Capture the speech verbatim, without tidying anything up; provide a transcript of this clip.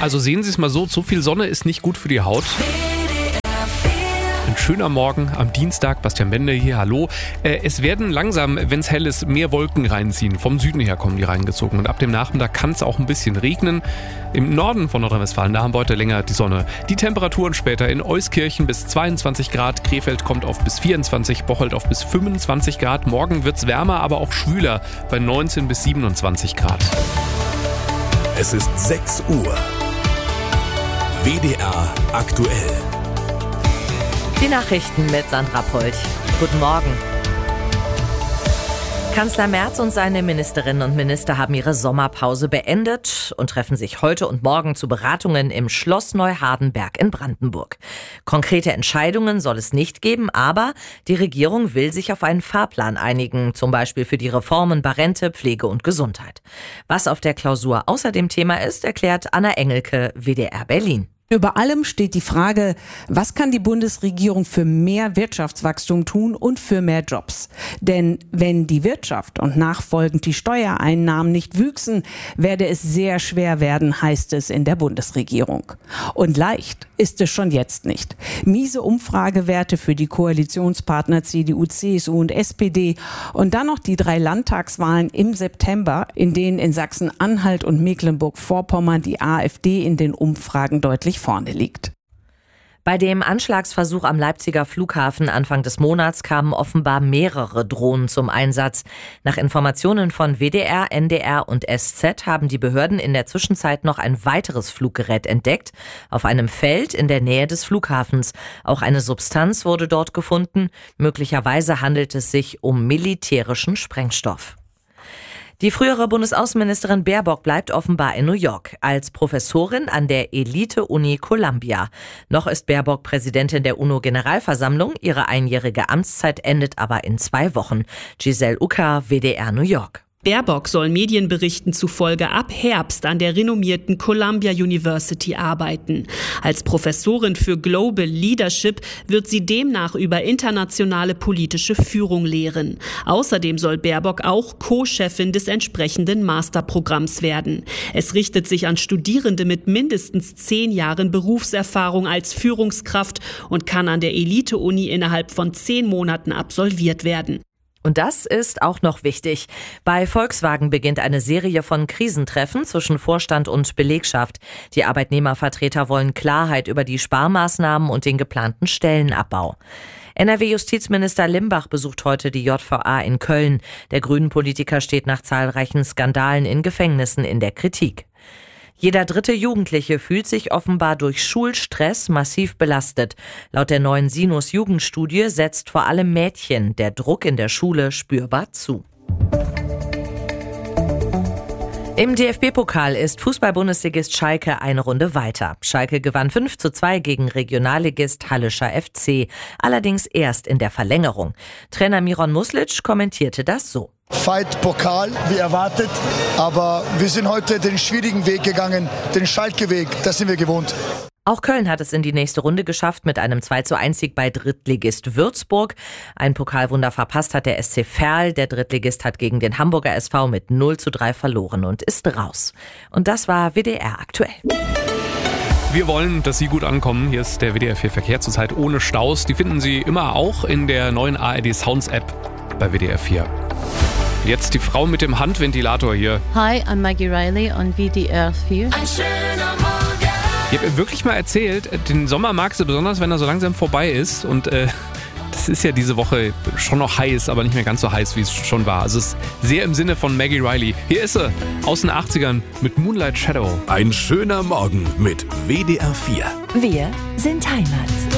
Also sehen Sie es mal so, zu viel Sonne ist nicht gut für die Haut. Ein schöner Morgen am Dienstag, Bastian Bender hier, hallo. Äh, es werden langsam, wenn es hell ist, mehr Wolken reinziehen. Vom Süden her kommen die reingezogen und ab dem Nachmittag kann es auch ein bisschen regnen. Im Norden von Nordrhein-Westfalen, da haben wir heute länger die Sonne. Die Temperaturen später in Euskirchen bis zweiundzwanzig Grad, Krefeld kommt auf bis vierundzwanzig, Bocholt auf bis fünfundzwanzig Grad. Morgen wird es wärmer, aber auch schwüler bei neunzehn bis siebenundzwanzig Grad. Es ist sechs Uhr. W D R aktuell. Die Nachrichten mit Sandra Polt. Guten Morgen. Kanzler Merz und seine Ministerinnen und Minister haben ihre Sommerpause beendet und treffen sich heute und morgen zu Beratungen im Schloss Neuhardenberg in Brandenburg. Konkrete Entscheidungen soll es nicht geben, aber die Regierung will sich auf einen Fahrplan einigen, zum Beispiel für die Reformen bei Rente, Pflege und Gesundheit. Was auf der Klausur außerdem Thema ist, erklärt Anna Engelke, W D R Berlin. Über allem steht die Frage, was kann die Bundesregierung für mehr Wirtschaftswachstum tun und für mehr Jobs? Denn wenn die Wirtschaft und nachfolgend die Steuereinnahmen nicht wüchsen, werde es sehr schwer werden, heißt es in der Bundesregierung. Und leicht ist es schon jetzt nicht. Miese Umfragewerte für die Koalitionspartner C D U, C S U und S P D und dann noch die drei Landtagswahlen im September, in denen in Sachsen-Anhalt und Mecklenburg-Vorpommern die AfD in den Umfragen deutlich vorne liegt. Bei dem Anschlagsversuch am Leipziger Flughafen Anfang des Monats kamen offenbar mehrere Drohnen zum Einsatz. Nach Informationen von W D R, N D R und S Z haben die Behörden in der Zwischenzeit noch ein weiteres Fluggerät entdeckt, auf einem Feld in der Nähe des Flughafens. Auch eine Substanz wurde dort gefunden. Möglicherweise handelt es sich um militärischen Sprengstoff. Die frühere Bundesaußenministerin Baerbock bleibt offenbar in New York als Professorin an der Elite-Uni Columbia. Noch ist Baerbock Präsidentin der UNO-Generalversammlung. Ihre einjährige Amtszeit endet aber in zwei Wochen. Giselle Ucker, W D R New York. Baerbock soll Medienberichten zufolge ab Herbst an der renommierten Columbia University arbeiten. Als Professorin für Global Leadership wird sie demnach über internationale politische Führung lehren. Außerdem soll Baerbock auch Co-Chefin des entsprechenden Masterprogramms werden. Es richtet sich an Studierende mit mindestens zehn Jahren Berufserfahrung als Führungskraft und kann an der Elite-Uni innerhalb von zehn Monaten absolviert werden. Und das ist auch noch wichtig. Bei Volkswagen beginnt eine Serie von Krisentreffen zwischen Vorstand und Belegschaft. Die Arbeitnehmervertreter wollen Klarheit über die Sparmaßnahmen und den geplanten Stellenabbau. N R W-Justizminister Limbach besucht heute die J V A in Köln. Der Grünen-Politiker steht nach zahlreichen Skandalen in Gefängnissen in der Kritik. Jeder dritte Jugendliche fühlt sich offenbar durch Schulstress massiv belastet. Laut der neuen Sinus-Jugendstudie setzt vor allem Mädchen der Druck in der Schule spürbar zu. Im D F B-Pokal ist Fußball-Bundesligist Schalke eine Runde weiter. Schalke gewann fünf zu zwei gegen Regionalligist Hallischer F C, allerdings erst in der Verlängerung. Trainer Miron Muslic kommentierte das so. Fight Pokal, wie erwartet, aber wir sind heute den schwierigen Weg gegangen, den Schalke-Weg, das sind wir gewohnt. Auch Köln hat es in die nächste Runde geschafft mit einem zwei zu eins Sieg bei Drittligist Würzburg. Ein Pokalwunder verpasst hat der S C Verl. Der Drittligist hat gegen den Hamburger S V mit null zu drei verloren und ist raus. Und das war W D R aktuell. Wir wollen, dass Sie gut ankommen. Hier ist der W D R vier Verkehr zurzeit ohne Staus. Die finden Sie immer auch in der neuen A R D Sounds App bei W D R vier. Jetzt die Frau mit dem Handventilator hier. Hi, I'm Maggie Riley on W D R vier. Ein schöner Morgen. Ich habe ihr wirklich mal erzählt, den Sommer magst du besonders, wenn er so langsam vorbei ist. Und äh, das ist ja diese Woche schon noch heiß, aber nicht mehr ganz so heiß, wie es schon war. Also es ist sehr im Sinne von Maggie Riley. Hier ist sie, aus den achtzigern mit Moonlight Shadow. Ein schöner Morgen mit W D R vier. Wir sind Heimat.